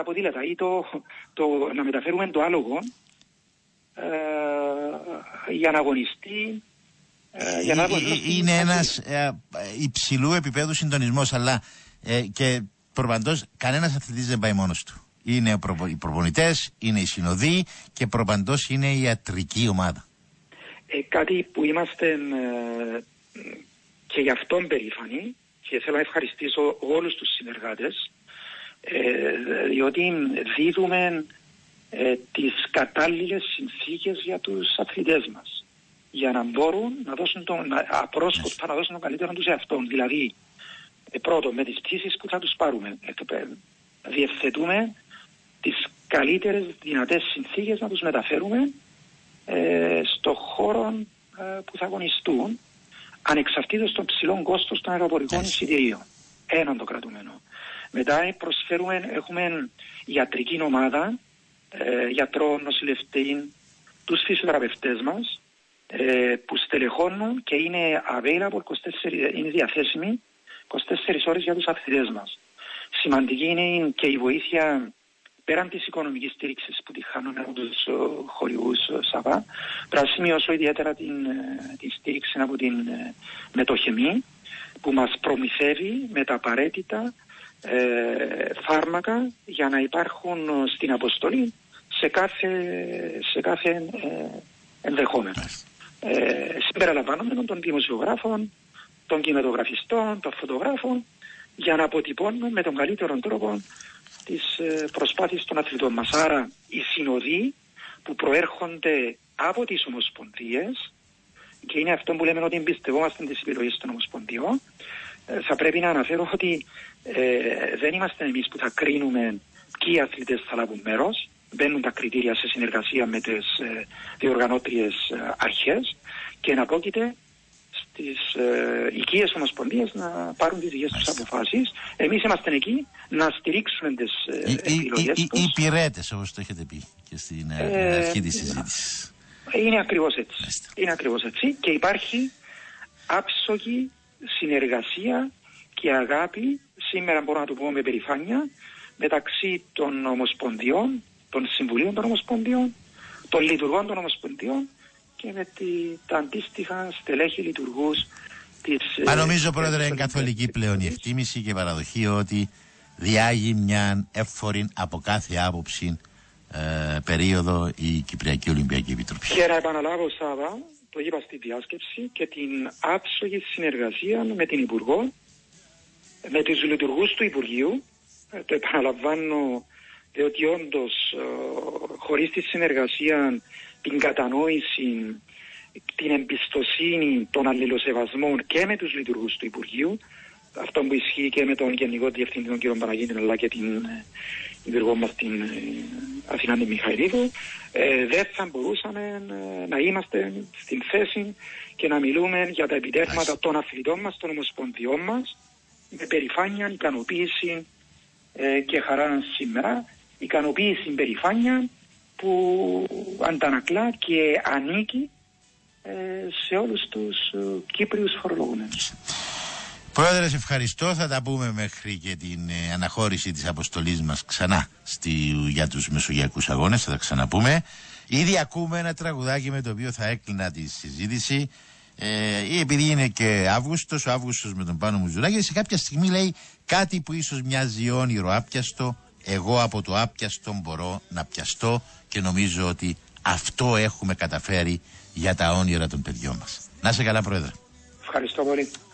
τα ποδήλατα ή να μεταφέρουμε το άλογο για να αγωνιστεί. Είναι ένας υψηλού επίπεδου συντονισμός, αλλά και προπαντός κανένας αθλητής δεν πάει μόνος του. Είναι οι προπονητές, είναι οι συνοδοί και προπαντός είναι η ιατρική ομάδα. Κάτι που είμαστε και γι' αυτόν περήφανοι, και θέλω να ευχαριστήσω όλους τους συνεργάτες, διότι δίδουμε τις κατάλληλες συνθήκες για τους αθλητές μας, για να μπορούν να δώσουν απρόσκοπτα να δώσουν τον καλύτερο τους εαυτόν. Δηλαδή, πρώτον, με τις πτήσεις που θα τους πάρουμε, διευθετούμε τις καλύτερες δυνατές συνθήκες να τους μεταφέρουμε στο χώρο που θα αγωνιστούν, ανεξαρτήτως των ψηλών κόστος των αεροπορικών εισιτηρίων. Έναν το κρατούμενο. Μετά έχουμε ιατρική ομάδα, γιατρών, νοσηλευτών, τους φυσιοθεραπευτές μας, που στελεχώνουν και είναι available, είναι διαθέσιμοι 24 ώρες για τους αθλητές μας. Σημαντική είναι και η βοήθεια πέραν της οικονομικής στήριξης που τη χάνουν από τους χορηγούς ΣΑΒΑ. Πρέπει να σημειώσω ιδιαίτερα την στήριξη από την Μετοχεμή, που μας προμηθεύει με τα απαραίτητα φάρμακα για να υπάρχουν στην αποστολή σε κάθε ενδεχόμενο. Συμπεριλαμβανομένων των δημοσιογράφων, των κινηματογραφιστών, των φωτογράφων, για να αποτυπώνουν με τον καλύτερο τρόπο τις προσπάθειες των αθλητών μας. Άρα οι συνοδοί που προέρχονται από τις ομοσπονδίες, και είναι αυτό που λέμε ότι εμπιστευόμαστε τις επιλογές των ομοσπονδιών, θα πρέπει να αναφέρω ότι δεν είμαστε εμείς που θα κρίνουμε ποιοι αθλητές θα λάβουν μέρος. Μπαίνουν τα κριτήρια σε συνεργασία με τις διοργανώτριες αρχές και να πρόκειται στις οικίες ομοσπονδίες να πάρουν τις δικές τους αποφάσεις. Εμείς είμαστε εκεί να στηρίξουμε τις επιλογές τους. Οι υπηρέτες, όπως το έχετε πει και στην αρχή της συζήτησης. Είναι ακριβώς έτσι. Είναι ακριβώς έτσι και υπάρχει άψογη συνεργασία και αγάπη, σήμερα μπορώ να το πω με περηφάνεια, μεταξύ των ομοσπονδιών, των συμβουλίων των ομοσπονδιών, των λειτουργών των ομοσπονδιών και με τα αντίστοιχα στελέχη λειτουργούς της... Νομίζω, Πρόεδρε, είναι καθολική πλέον η εκτίμηση και παραδοχή ότι διάγει μια εύφορη από κάθε άποψη περίοδο η Κυπριακή Ολυμπιακή Επιτροπή. Και να επαναλάβω, Σάβα, το είπα στη διάσκεψη, και την άψογη συνεργασία με την Υπουργό, με τους λειτουργούς του Υπουργείου. Το επαναλαμβάνω, διότι όντως χωρίς τη συνεργασία, την κατανόηση, την εμπιστοσύνη, των αλληλοσεβασμών και με τους λειτουργούς του Υπουργείου, αυτό που ισχύει και με τον Γενικό Διευθυντή τον κ. Παναγίδη, αλλά και την υπουργό μας την Αθηνάνη Μιχαηλίδου, δεν θα μπορούσαμε να είμαστε στην θέση και να μιλούμε για τα επιτεύγματα των αθλητών μας, των ομοσπονδιών μας, με περηφάνεια, ικανοποίηση και χαρά σήμερα, ικανοποίηση, περηφάνεια που αντανακλά και ανήκει σε όλους τους Κύπριους φορολογούμενους. Πρόεδρε, σε ευχαριστώ. Θα τα πούμε μέχρι και την αναχώρηση της αποστολής μας ξανά για τους Μεσογειακούς Αγώνες. Θα τα ξαναπούμε. Ήδη ακούμε ένα τραγουδάκι με το οποίο θα έκλεινα τη συζήτηση. Επειδή είναι και Αύγουστος, ο Αύγουστος με τον Πάνο Μουζουράκη, σε κάποια στιγμή λέει κάτι που ίσως μοιάζει όνειρο άπιαστο. Εγώ από το άπιαστο μπορώ να πιαστώ, και νομίζω ότι αυτό έχουμε καταφέρει για τα όνειρα των παιδιών μας. Να είσαι καλά, Πρόεδρε. Ευχαριστώ πολύ.